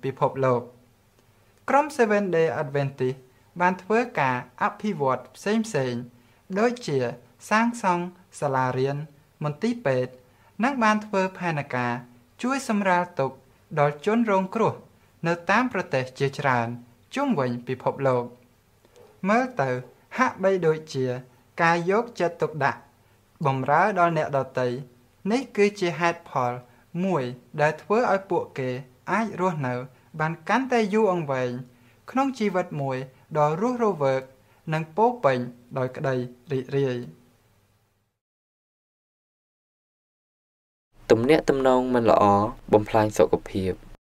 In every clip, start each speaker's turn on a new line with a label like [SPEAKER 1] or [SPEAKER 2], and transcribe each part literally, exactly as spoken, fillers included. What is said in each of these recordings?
[SPEAKER 1] ពិភពលោកក្រុម Seven Day Adventist បានធ្វើការអភិវឌ្ឍផ្សេងៗដូចជាសាងសង់សាលារៀនមន្ទីរពេទ្យនិងបានធ្វើផែនការជួយសម្រាលទុក្ខដល់ជនរងគ្រោះនៅតាមប្រទេសជាច្រើនជុំវិញពិភពលោកមើលទៅហាក់បីដូចជាការយកចិត្តទុកដាក់បម្រើដល់អ្នកដទៃនេះគឺជាហេតុផលមួយដែលធ្វើឲ្យពួកគេអាចរស់នៅបានកាន់តែយូរអង្វែងក្នុងជីវិតមួយដ៏រស់រវើកនិងពោរពេញដោយក្តីរីករាយ
[SPEAKER 2] ទំនាក់ទំនងមិនល្អបំផ្លាញសុខភាព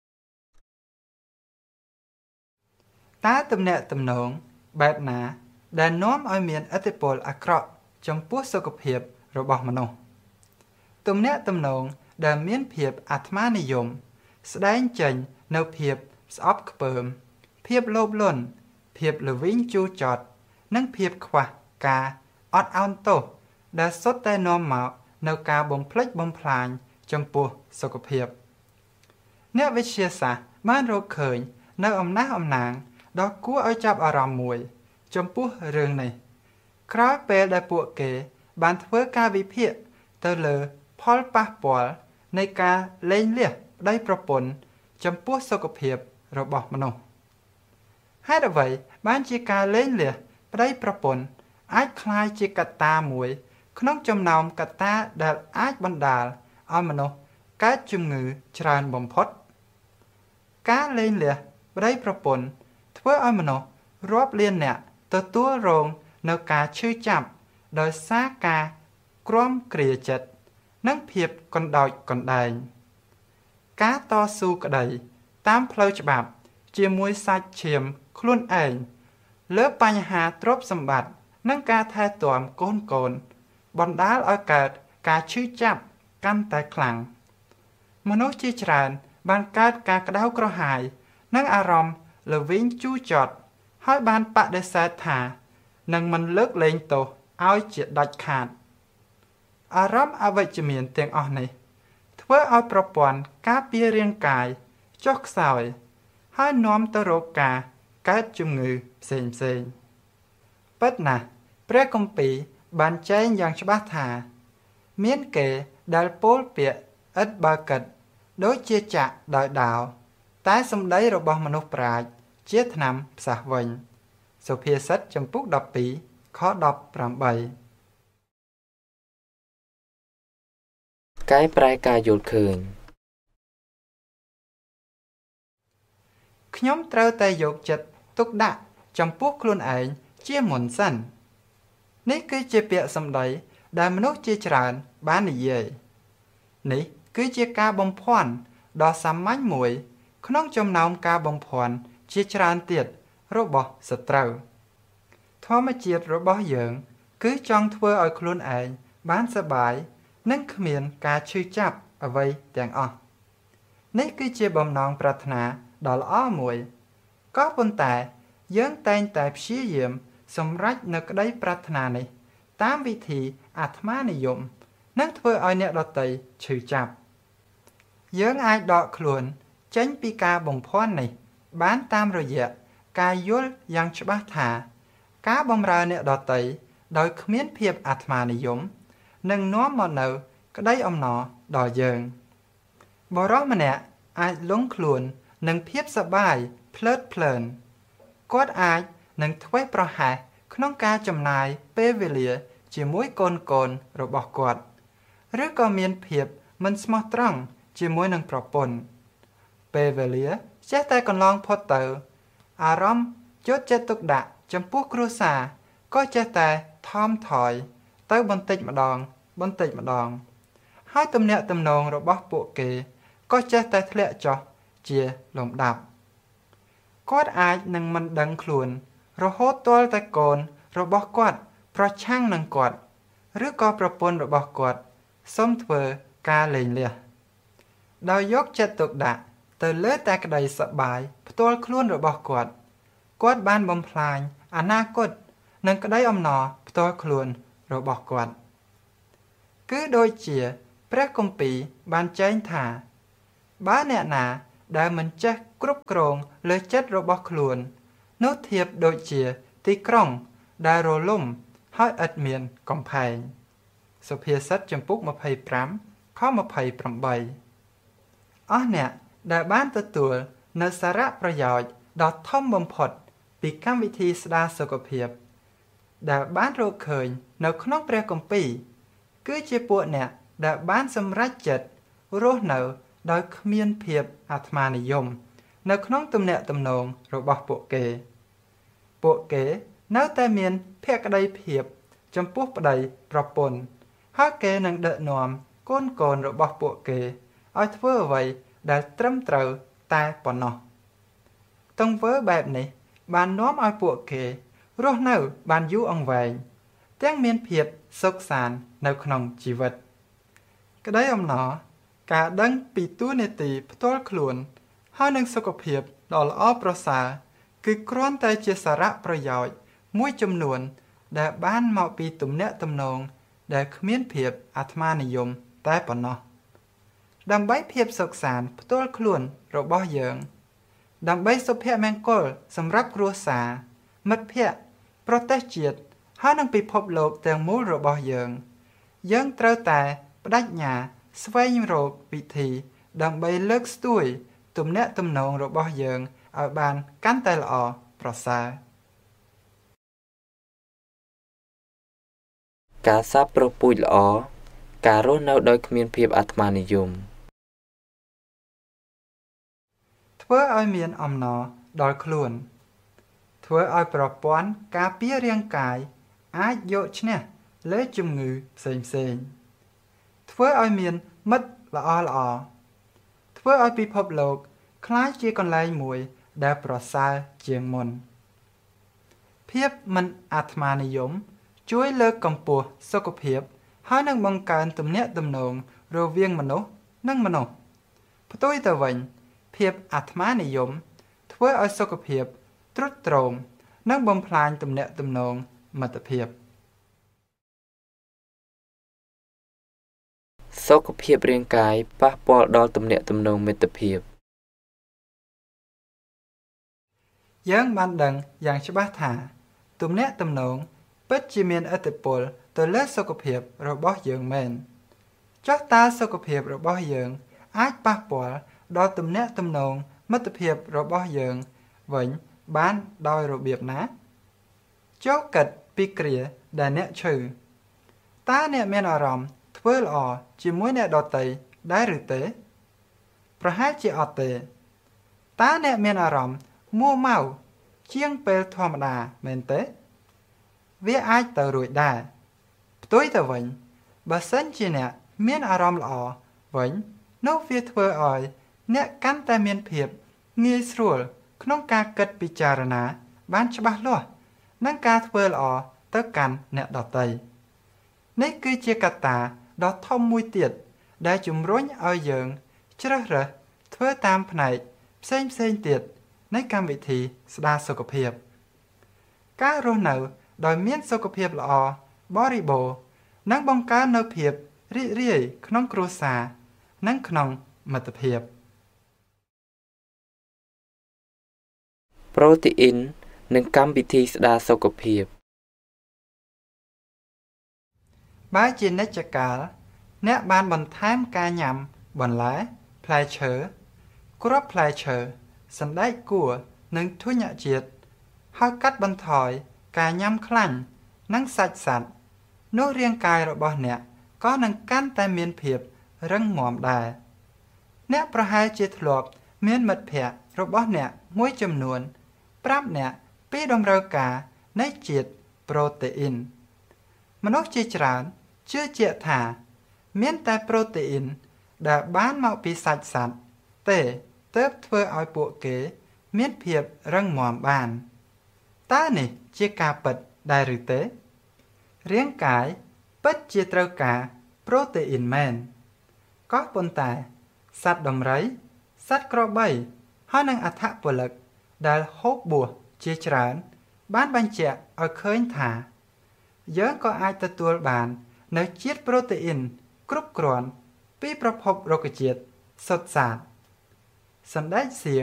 [SPEAKER 1] តើទំនាក់ទំនងបែបណាដែលនាំឲ្យមានឥទ្ធិពលអាក្រក់ចំពោះសុខភាពរបស់មនុស្សទំនាក់ទំនងដែលមានភាពអាត្មានិយមស្ដែងចេញនៅភាពស្អប់ខ្ពើមភាពលោភលន់ភាពល្វីងជូរចត់និងភាពខ្វះការអត់ឱនទោសដែលសុទ្ធតែនាំមកនៅការបំផ្លិចបំផ្លាញចំពោះសុខភាពអ្នកវិទ្យាសាស្ត្របានរកឃើញនៅអំណះអំណាងដ៏គួរឲ្យចាប់អារម្មណ៍មួយចំពោះរឿងនេះក្រោយពេលដែលពួកគេបានធ្វើការវិភាគទៅលើផលប៉ះពាល់នៃការលែងលះប្តីប្រពន្ធចំពោះសុខភាពរបស់មនុស្សហេតុអ្វីបានជាការលែងលះប្តីប្រពន្ធអាចក្លាយជាកត្តាមួយក្នុងចំណោមកត្តាដែលអាចបណ្ដាលឲ្យមនុស្សកើតជំងឺច្រើនបំផុតការលែងលះប្តីប្រពន្ធធ្វើឲ្យមនុស្សរាប់លាននាក់ទទួលរងនៅការឈឺចាប់ដោយសារការគ្រាំគ្រាចិត្តនិងភាពកណ្ដោចកណ្ដែងការតស៊ូក្តីតាមផ្លូវច្បាប់ជាមួយសាច់ឈាមខ្លួនឯងលើបញ្ហាទ្រព្យសម្បត្តិនិងការថែទាំកូនកូនបណ្ដាលឲ្យកើតការឈឺចាប់កាន់តែខ្លាំងមនុស្សជាច្រើនបានកើតការក្តៅក្រហាយនិងអារម្មណ៍ល្វីងជូរចត់ហើយបានបដិសេធថានឹងមិនលើកលែងទោសឲ្យជាដាច់ខាតអារម្មណ៍អវិជ្ជមានទាំងអស់នេះធ្វើឲ្យប្រព័ន្ធការពាររាងកាយចុះខ្សោយហើយនាំទៅរកការកើតជំងឺផ្សេងផ្សេងពិតណាស់ព្រះគម្ពីរបានចែងយ៉ាងច្បាស់ថាមានគេដែលពោលពាក្យឥតបើកិតដូចជាចាក់ដោយដាវតែសម្ដីរបស់មនុស្សប្រាជ្ញជាថ្នាំផ្សះវិញសុភាសិតចំពុកដប់ពីរខដប់ប្រាំបី
[SPEAKER 2] កែប្រែការយល់ឃើញ
[SPEAKER 1] ខ្ញុំត្រូវតែយកចិត្តទុកដាក់ចំពោះខ្លួនឯងជាមុនសិននេះគឺជាពាក្យសម្ដីដែលមនុស្សជាច្រើនបាននិយាយនេះគឺជាការបំភាន់ដ៏សាមញ្ញមួយក្នុងចំណោមការបំភាន់ជាច្រើនទៀតរបស់សត្រូវធម្មជាតិរបស់យើងគឺចង់ធ្វើឲ្យខ្លួនឯងបានសប្បាយនិងគ្មានការឈឺចាប់អ្វីទាំងអស់នេះគឺជាបំណងប្រាថ្នាដ៏ល្អមួយក៏ប៉ុន្តែយើងតែងតែព្យាយាមសម្រេចនៅក្តីប្រាថ្នានេះតាមវិធីអាត្មានិយមនិងធ្វើឲ្យអ្នកដទៃឈឺចាប់យើងអាចដកខ្លួនចេញពីការបំភាន់នេះបានតាមរយៈការយល់យ៉ាងច្បាស់ថាការបម្រើអ្នកដទៃដោយគ្មានភាពអាត្មានិយមនឹងនាំមកនូវក្តីអំណរដល់យើងបរិសម្នាក់អាចលង់ខ្លួននឹងភាពសប្បាយភ្លើតភ្លើនគាត់អាចនឹងធ្វេសប្រហែសក្នុងការចំណាយពេលវេលាជាមួយកូនកូនរបស់គាត់ឬក៏មានភាពមិនស្មោះត្រង់ជាមួយនឹងប្រពន្ធពេលវេលាចេះតែកន្លងផុតទៅអារម្មណ៍យកចិត្តទុកដាក់ចំពោះគ្រួសារក៏ចេះតែថមថយទៅបន្តិចម្ដងបន្តិចម្ដងហើយទំនាក់ទំនងរបស់ពួកគេក៏ចេះតែធ្លាក់ចុះជាលំដាប់គាត់អាចនឹងមិនដឹងខ្លួនរហូតទាល់តែកូនរបស់គាត់ប្រឆាំងនឹងគាត់ឬក៏ប្រពន្ធរបស់គាត់សុំធ្វើការលែងលះដោយយកចិត្តទុកដាក់ទៅលើតែក្តីសប្បាយផ្ទាល់ខ្លួនរបស់គាត់គាត់បានបំផ្លាញអនាគតនិងក្តីអំណរផ្ទាល់ខ្លួនរបស់គាត់គឺដូចជាព្រះគម្ពីរបានចែងថាបើអ្នកណាដែលមិនចេះគ្រប់គ្រងលើចិត្តរបស់ខ្លួននោះធៀបដូចជាទីក្រុងដែលរលំហើយឥតមានកំផែងសុភាសិតចំពុកម្ភៃប្រាំខម្ភៃប្រាំបីអស់អ្នកដែលបានទទួលនៅសារៈប្រយោជន៍ដ៏ធំបំផុតពីកម្មវិធីស្ដារសុខភាពដែលបានរកឃើញនៅក្នុងព្រះគម្ពីរគឺជាពួកអ្នកដែលបានសម្រេចចិត្តរស់នៅដោយគ្មានភាពអាត្មានិយមនៅក្នុងទំនាក់ទំនងរបស់ពួកគេពួកគេនៅតែមានភក្តីភាពចំពោះប្តីប្រពន្ធហើយគេនឹងដឹកនាំកូនកូនរបស់ពួកគេឲ្យធ្វើអ្វីដែលត្រឹមត្រូវតែប៉ុណ្ណោះទង្វើបែបនេះបាននាំឲ្យពួកគេរស់នៅបានយូរអង្វែងទាំងមានភាពសុខសាន្តនៅក្នុងជីវិតក្តីអំណរការដឹងពីតួនាទីផ្ទាល់ខ្លួនហើយនឹងសុខភាពដ៏ល្អប្រសើរគឺគ្រាន់តែជាសារៈប្រយោជន៍មួយចំនួនដែលបានមកពីទំនាក់ទំនងដែលគ្មានភាពអាត្មានិយមតែប៉ុណ្ណោះដើម្បីភាពសុខសាន្តផ្ទាល់ខ្លួនរបស់យើងដើម្បីសុភមង្គលសម្រាប់គ្រួសារមិត្តភ័ក្តិប្រទេសជាតិហើយនឹងពិភពលោកទាំងមូលរបស់យើងយើងត្រូវតែបដិញ្ញាស្វែងរកវិធីដើម្បីលើកស្ទួយទំនាក់ទំនងរបស់យើងឲ្យបានកាន់តែល្អប្រសើរ
[SPEAKER 2] ការសាបប្រពូជល្អការរស់នៅដោយគ្មានភាពអាត្មានិយម
[SPEAKER 1] ធ្វើឲ្យមានអំណរដល់ខ្លួនធ្វើឲ្យប្រព័ន្ធការពាររាងកាយអាចយកឈ្នះលើជំងឺផ្សេងផ្សេងធ្វើឲ្យមានមិត្តល្អល្អធ្វើឲ្យពិភពលោកคล้ายជាកន្លែងមួយដែលប្រសើរជាងមុនភាពមិនអាត្មានិយមជួយលើកកម្ពស់សុខភាពហើយនឹងបង្កើនទំនាក់ទំនងរវាងមនុស្សនិងមនុស្សផ្ទុយទៅវិញភាពអាត្មានិយមធ្វើឲ្យសុខភាពទ្រុឌទ្រោមនិងបំផ្លាញទំនាក់ទំនងមិត្តភាព
[SPEAKER 2] សុខភាពរាងកាយប៉ះពាល់ដល់ទំនាក់ទំនងមិត្តភាព
[SPEAKER 1] យើងបានដឹងយ៉ាងច្បាស់ថាទំនាក់ទំនងពិតជាមានឥទ្ធិពលទៅលើសុខភាពរបស់យើងមែនចុះតើសុខភាពរបស់យើងអាចប៉ះពាល់ដល់ទំនាក់ទំនងមិត្តភាពរបស់យើងវិញបានដោយរបៀបណាចូលគិតពីគ្រាដែលអ្នកឈឺតើអ្នកមានអារម្មណ៍ធ្វើល្អជាមួយអ្នកដទៃដែរឬទេប្រហែលជាអត់ទេតើអ្នកមានអារម្មណ៍មួម៉ៅជាងពេលធម្មតាមែនទេវាអាចទៅរួចដែរផ្ទុយទៅវិញបើសិនជាអ្នកមានអារម្មណ៍ល្អវិញនោះវាធ្វើឲ្យអ្នកកាន់តែមានភាពងាយស្រួលក្នុងការគិតពិចារណាបានច្បាស់លាស់និងការធ្វើល្អទៅកាន់អ្នកដទៃនេះគឺជាកត្តាដ៏ធំមួយទៀតដែលជំរុញឲ្យយើងជ្រើសរើសធ្វើតាមផ្នែកផ្សេងផ្សេងទៀតនៃកម្មវិធីស្ដារសុខភាពការរស់នៅដោយមានសុខភាពល្អបរិបូរណ៍និងបង្កើននូវភាពរីករាយក្នុងគ្រួសារនិងក្នុងមិត្តភាព
[SPEAKER 2] ប្រូតេអ៊ីននិងកម្មវិធីស្ដារសុខភាព
[SPEAKER 1] បើជានិច្ចកាលអ្នកបានបន្ថែមការញ៉ាំបន្លែផ្លែឈើគ្រាប់ផ្លែឈើសណ្តែកគួរនិងធញ្ញជាតិហើយកាត់បន្ថយការញ៉ាំខ្លាញ់និងសាច់សត្វនោះរាងកាយរបស់អ្នកក៏នឹងកាន់តែមានភាពរឹងមាំដែរអ្នកប្រហែលជាធ្លាប់មានមិត្តភ័ក្តិរបស់អ្នកមួយចំនួនប្រាប់អ្នកពីតម្រូវការនៃជាតិប្រូតេអ៊ីនមនុស្សជាច្រើនជឿជាក់ថាមានតែប្រូតេអ៊ីនដែលបានមកពីសាច់សត្វទេទើបធ្វើឲ្យពួកគេមានភាពរឹងមាំបានតើនេះជាការពិតដែរឬទេរាងកាយពិតជាត្រូវការប្រូតេអ៊ីនមែនក៏ប៉ុន្តែសត្វដំរីសត្វក្របីហើយនិងអដ្ឋពលិកដែលហូបបួសជាច្រើនបានបញ្ជាក់ឲ្យឃើញថាយើងក៏អាចទទួលបាននៅជាតិប្រូតេអ៊ីនគ្រប់គ្រាន់ពីប្រភពរុក្ខជាតិសុទ្ធសាធសណ្តែកសៀង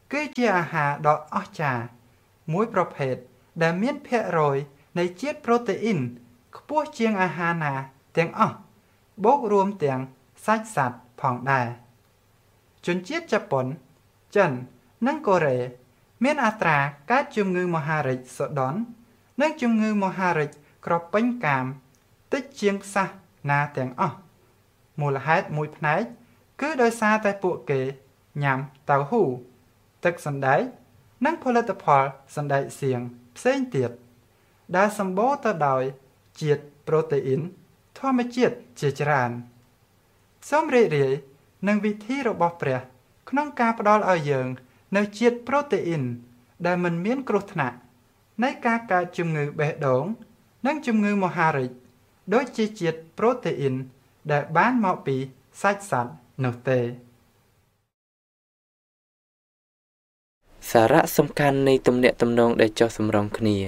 [SPEAKER 1] គឺជាអាហារដ៏អស្ចារ្យមួយប្រភេទដែលមានភាគរយនៃជាតិប្រូតេអ៊ីនខ្ពស់ជាងអាហារណាទាំងអស់បូករួមទាំងសាច់សត្វផងដែរជនជាតិជប៉ុនចិននិងកូរ៉េមានអត្រាកើតជំងឺមហារីកសូដន់និងជំងឺមហារីកក្រពេញកាមតិចជាងសាសណាទាំងអស់មូលហេតុមួយផ្នែកគឺដោយសារតែពួកគេញ៉ាំតៅហ៊ូទឹកសណ្តែកនិងផលិតផលសណ្តែកសៀងផ្សេងទៀតដែលសម្បូរទៅដោយជាតិប្រូតេអ៊ីនធម្មជាតិជាច្រើនសូមរីករាយនឹងវិធីរបស់ព្រះក្នុងការផ្ដល់ឲ្យយើងនៅជាតិប្រូតេអ៊ីនដែលមិនមានគ្រោះថ្នាក់នៃការកើតជំងឺបេះដូងនិងជំងឺមហារីកដូចជាជាតិប្រូតេអ៊ីនដែលបានមកពីសាច់សត្វនោះទេ
[SPEAKER 2] សារៈសំខាន់នៃទំនាក់ទំនងដែលចុះសម្រុងគ្នា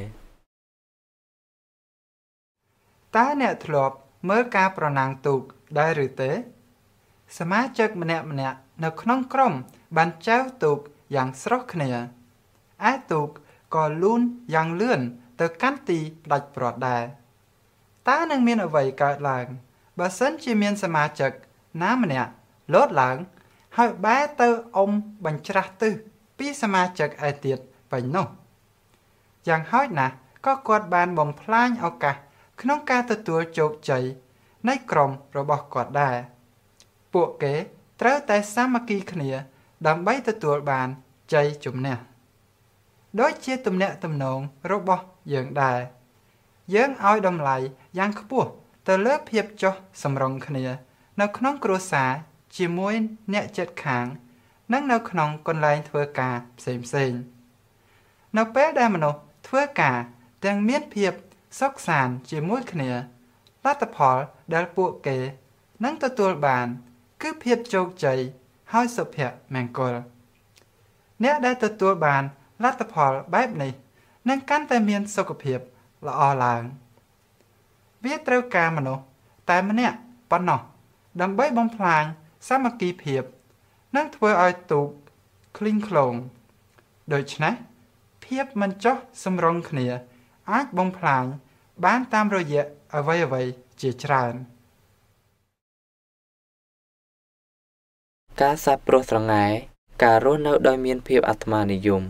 [SPEAKER 1] តើអ្នកធ្លាប់មើលការប្រណាំងទូកដែរឬទេសមាជិកម្នាក់ម្នាក់នៅក្នុងក្រុមបានចែវទូកយ៉ាងស្រស់គ្នាឯទូកក៏លូនយ៉ាងលឿនទៅកាន់ទីផ្ដាច់ព្រាត់ដែរតើនឹងមានអ្វីកើតឡើងបើសិនជាមានសមាជិកណាម្នាក់លោតឡើងហើយបែរទៅអុំបញ្ច្រាស់ទិសពីសមាជិកឯទៀតវិញនោះយ៉ាងហោចណាស់ក៏គាត់បានបំផ្លាញឱកាសក្នុងការទទួលជោគជ័យនៃក្រុមរបស់គាត់ដែរពួកគេត្រូវតែសាមគ្គីគ្នាដើម្បីទទួលបានជ័យជំនះដូចជាទំនាក់ទំនងរបស់យើងដែរយើងឲ្យតម្លៃយ៉ាងខ្ពស់ទៅលើភាពចុះសម្រុងគ្នានៅក្នុងគ្រួសារជាមួយអ្នកជិតខាងនិងនៅក្នុងកន្លែងធ្វើការផ្សេងផ្សេងនៅពេលដែលមនុស្សធ្វើការទាំងមានភាពសុខសាន្តជាមួយគ្នាលទ្ធផលដែលពួកគេនឹងទទួលបានគឺភាពជោគជ័យហើយសុភមង្គលអ្នកដែលទទួលបានលទ្ធផលបែបនេះនឹងកាន់តែមានសុខភាពល្អឡើងវាត្រូវការមនុស្សតែម្នាក់ប៉ុណ្ណោះដើម្បីបំផ្លាញសាមគ្គីភាពនិងធ្វើឲ្យទូកឃ្លីងឃ្លោងដូច្នេះភាពមិនចុះសម្រុងគ្នាអាចបំផ្លាញបានតាមរយៈអ្វីៗជាច្រើន
[SPEAKER 2] ការសាបព្រោះស្រងាយការរស់នៅដោយមានភាពអាត្មានិយម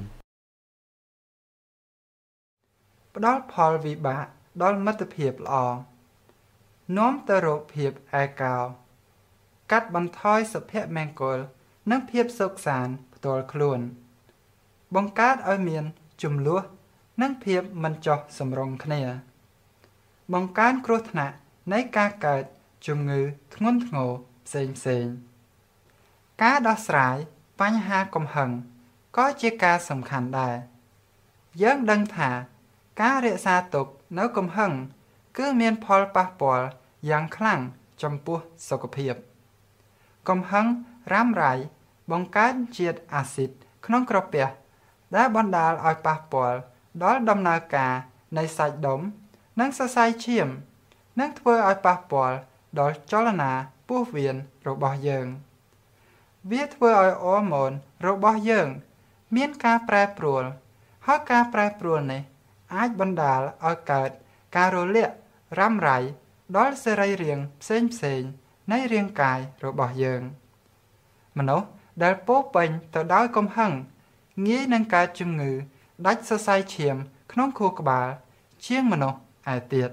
[SPEAKER 1] ផ្ដល់ផលវិបាកដល់មិត្តភាពល្អនាំទៅរកភាពឯកោកាត់បន្ថយសុភមង្គលនិងភាពសុខសាន្តផ្ទាល់ខ្លួនបង្កើតឲ្យមានជម្លោះនិងភាពមិនចុះសម្រុងគ្នាបង្កើនគ្រោះថ្នាក់នៃការកើតជំងឺធ្ងន់ធ្ងរផ្សេងផ្សេងការដោះស្រាយបញ្ហាកំហឹងក៏ជាការសំខាន់ដែរយើងដឹងថាការរក្សាទុកនៅកំហឹងគឺមានផលប៉ះពាល់យ៉ាងខ្លាំងចំពោះសុខភាពកំហឹងរ៉ាំរ៉ៃបង្កើនជាតិអាស៊ីតក្នុងក្រពះដែលបណ្ដាលឲ្យប៉ះពាល់ដល់ដំណើរការនៃសាច់ដុំនិងសរសៃឈាមនិងធ្វើឲ្យប៉ះពាល់ដល់ចលនាពោះវៀនរបស់យើងវាធ្វើឲ្យអរម៉ូនរបស់យើងមានការប្រែប្រួលហើយការប្រែប្រួលនេះអាចបណ្ដាលឲ្យកើតការរលាករ៉ាំរ៉ៃដល់សរីរាង្គផ្សេងផ្សេងនៃរាងកាយរបស់យើងមនុស្សដែលពោរពេញទៅដោយកំហឹងងាយនឹងកើតជំងឺដាច់សរសៃឈាមក្នុងខួរក្បាលជាងមនុស្សឯទៀត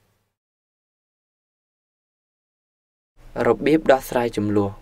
[SPEAKER 2] របៀបដោះស្រាយជម្លោះ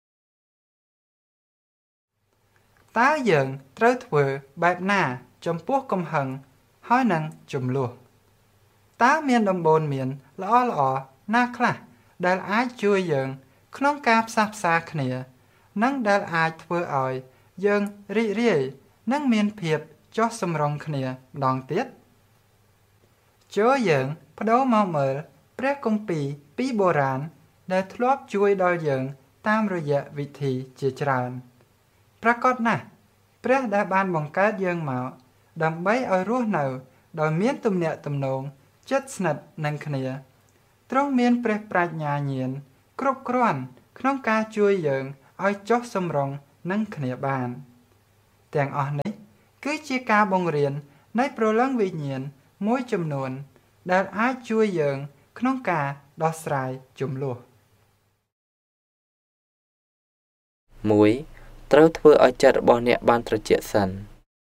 [SPEAKER 1] តើយើងត្រូវធ្វើបែបណាចំពោះកំហឹងហើយនឹងជម្លោះតើមានដំបូន្មានល្អល្អណាខ្លះដែលអាចជួយយើងក្នុងការផ្សះផ្សាគ្នានិងដែលអាចធ្វើឲ្យយើងរីករាយនិងមានភាពចុះសម្រុងគ្នាម្ដងទៀតចូលយើងបដូរមកមើលព្រះគម្ពីរពីបុរាណដែលធ្លាប់ជួយដល់យើងតាមរយៈវិធីជាច្រើនប្រាកដណាស់ព្រះដែលបានបង្កើតយើងមកដើម្បីឲ្យរស់នៅដោយមានទំនាក់ទំនងជិតស្និទ្ធនឹងគ្នាទ្រង់មានព្រះប្រាជ្ញាញាណគ្រប់គ្រាន់ក្នុងការជួយយើងឲ្យចុះសម្រុងនឹងគ្នាបានទាំងអស់នេះគឺជាការបង្រៀននៃព្រលឹងវិញ្ញាណមួយចំនួនដែលអាចជួយយើងក្នុងការដោះស្រាយជម្លោះ
[SPEAKER 2] មួយ ត្រូវធ្វើឲ្យចិត្តរបស់អ្នកបានត្រជាក់សិន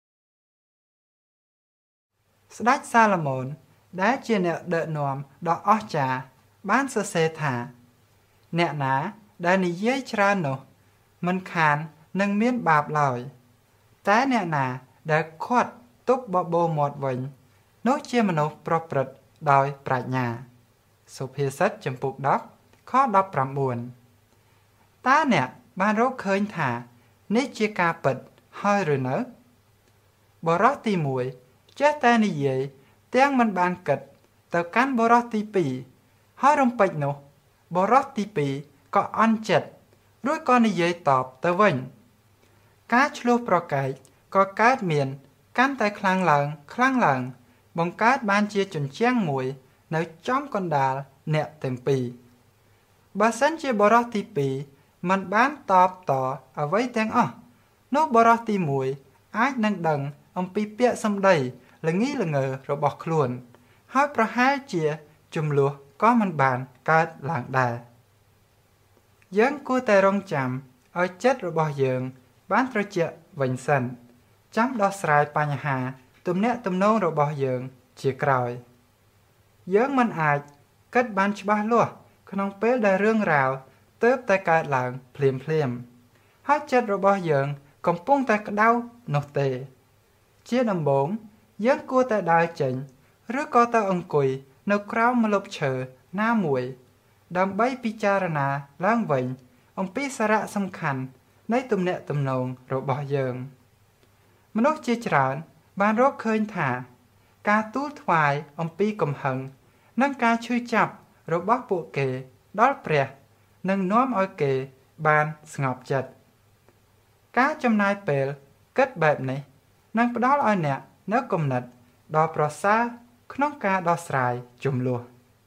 [SPEAKER 1] ស្ដេចសាឡូមោនដែលជាអ្នកដឹកនាំដ៏អស្ចារ្យបានសរសេរថាអ្នកណាដែលនិយាយច្រើននោះមិនខាននឹងមានបាបឡើយតែអ្នកណាដែលខាត់ទប់បបោមាត់វិញនោះជាមនុស្សប្រព្រឹត្តដោយប្រាជ្ញាសុភាសិតចំពុកដប់ខដប់ប្រាំបួនតើអ្នកបានរកឃើញថានេះជាការពិតហើយឬនៅបរិសទីមួយចេះតែនិយាយទាំងមិនបានគិតទៅកាន់បរិសទីពីរហើយរំពេចនោះបរិសទីពីរក៏អន់ចិត្តរួចក៏និយាយតបទៅវិញការឆ្លោះប្រកែកក៏កើតមានកាន់តែខ្លាំងឡើងខ្លាំងឡើងបង្កើតបានជាជញ្ជាំងមួយនៅចំកណ្ដាលអ្នកទាំងពីរបើសិនជាបរិសទីពីរមិនបានតបតអ្វីទាំងអស់នោះបរិសទីមួយអាចនឹងដឹងអំពីពាក្យសម្ដីល្ងីល្ងើរបស់ខ្លួនហើយប្រហែលជាជម្លោះក៏មិនបានកើតឡើងដែរយើងគួរតែរងចាំឲ្យចិត្តរបស់យើងបានត្រជាក់វិញសិនចាំដោះស្រាយបញ្ហាទំនាក់ទំនងរបស់យើងជាក្រោយយើងមិនអាចគិតបានច្បាស់លាស់ក្នុងពេលដែលរឿងរ៉ាវទើបតែកើតឡើងភ្លាមភ្លាមហើយចិត្តរបស់យើងកំពុងតែក្តៅនោះទេជាដំបូងយើងគួរតែដើរចេញឬក៏ទៅអង្គុយនៅក្រោមម្លប់ឈើណាមួយដើម្បីពិចារណាឡើងវិញអំពីសារៈសំខាន់នៃទំនាក់ទំនងរបស់យើងមនុស្សជាច្រើនបានរកឃើញថាការទូលថ្វាយអំពីកំហឹងនិងការឈឺចាប់របស់ពួកគេដល់ព្រះនឹងនាំឲ្យគេបានស្ងប់ចិត្តការចំណាយពេលគិតបែបនេះនឹងផ្ដល់ឲ្យអ្នកនូវគំនិតដ៏ប្រសើរក្នុងការដោះស្រាយជម្លោះ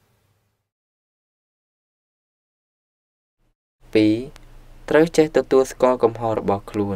[SPEAKER 2] ពីរ ត្រូវចេះទទួលស្គាល់កំហុសរបស់ខ្លួន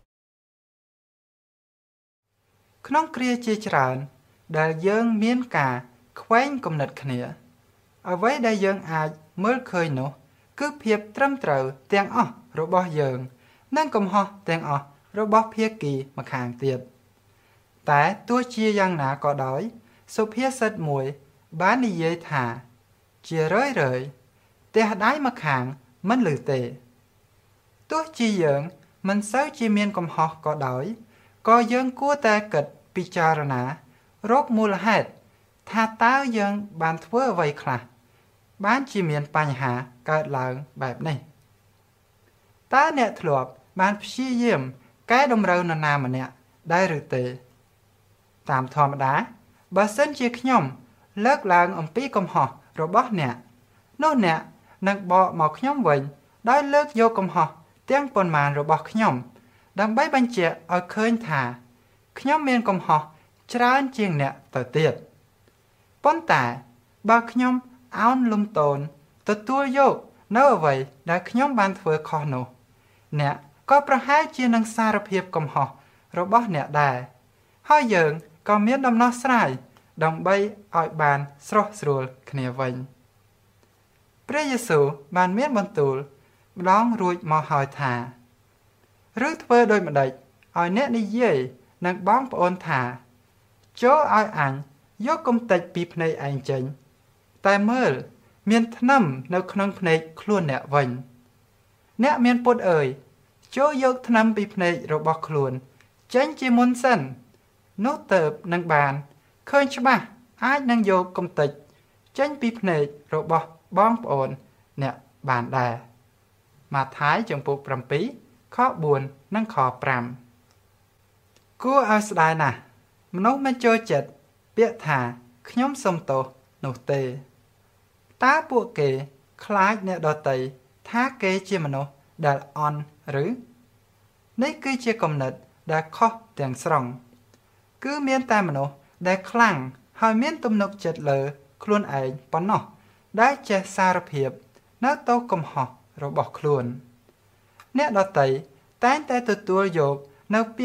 [SPEAKER 1] ក្នុងគ្រាជាច្រើនដែលយើងមានការខ្វែងគំនិតគ្នាអ្វីដែលយើងអាចមើលឃើញនោះគឺភាពត្រឹមត្រូវទាំងអស់របស់យើងនិងកំហុសទាំងអស់របស់ភាគីម្ខាងទៀតតែទោះជាយ៉ាងណាក៏ដោយសុភាសិតមួយបាននិយាយថាជារឿយរឿយទះដៃម្ខាងមិនឮទេទោះជាយើងមិនសូវជាមានកំហុសក៏ដោយក៏យើងគួរតែគិតពិចារណារកមូលហេតុថាតើយើងបានធ្វើអ្វីខ្លះបានជាមានបញ្ហាកើតឡើងបែបនេះតើអ្នកធ្លាប់បានព្យាយាមកែតម្រូវនរណាម្នាក់ដែរឬទេតាមធម្មតាបើសិនជាខ្ញុំលើកឡើងអំពីកំហុសរបស់អ្នកនោះអ្នកនឹងបកមកខ្ញុំវិញដោយលើកយកកំហុសទាំងប៉ុន្មានរបស់ខ្ញុំដើម្បីបញ្ជាក់ឲ្យឃើញថាខ្ញុំមានកំហុសច្រើនជាងអ្នកទៅទៀតប៉ុន្តែបើខ្ញុំអោនលំទោនទទួលយកនៅអ្វីដែលខ្ញុំបានធ្វើខុសនោះអ្នកក៏ប្រហែលជានឹងសារភាពកំហុសរបស់អ្នកដែរហើយយើងក៏មានដំណោះស្រាយដើម្បីឲ្យបានស្រស់ស្រួលគ្នាវិញព្រះយេស៊ូវបានមានបន្ទូលម្ដងរួចមកហើយថាឬធ្វើដូចម្ដេចឲ្យអ្នកនិយាយនឹងបងប្អូនថាចូលឲ្យអញយកកំទេចពីភ្នែកឯងចេញតែមើលមានថ្នាំនៅក្នុងភ្នែកខ្លួនអ្នកវិញអ្នកមានពុតអើយចូលយកថ្នាំពីភ្នែករបស់ខ្លួនចេញជាមុនសិននោះទៅនឹងបានឃើញច្បាស់អាចនឹងយកកំទេចចេញពីភ្នែករបស់បងប្អូនអ្នកបានដែរម៉ាថាយចំពុកប្រាំពីរខបួននិងខប្រាំគួរឲ្យស្ដាយណាស់មនុស្សមិនចូលចិត្តពាក្យថាខ្ញុំសុំទោសនោះទេតើពួកគេខ្លាចអ្នកដទៃថាគេជាមនុស្សដែលអន់ឬនេះគឺជាគំនិតដែលខុសទាំងស្រុងគឺមានតែមនុស្សដែលខ្លាំងហើយមានទំនុកចិត្តលើខ្លួនឯងប៉ុណ្ណោះដែលចេះសារភាពនៅទោសកំហុសរបស់ខ្លួនអ្នកដទៃតែងតែទទួលយកនៅពាក្យ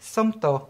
[SPEAKER 1] សុំទោស